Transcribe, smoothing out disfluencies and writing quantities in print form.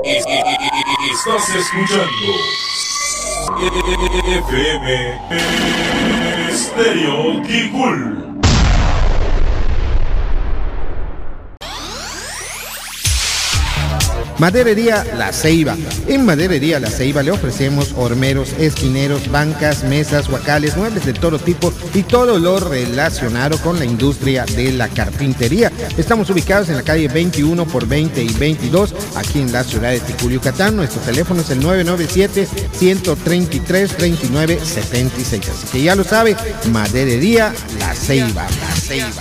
Estás escuchando FM Estéreo Ticul. Maderería La Ceiba. En Maderería La Ceiba le ofrecemos hormeros, esquineros, bancas, mesas, huacales, muebles de todo tipo y todo lo relacionado con la industria de la carpintería. Estamos ubicados en la calle 21 por 20 y 22, aquí en la ciudad de Ticul, Yucatán. Nuestro teléfono es el 997-133-3976. Así que ya lo sabe, Maderería La Ceiba. La Ceiba.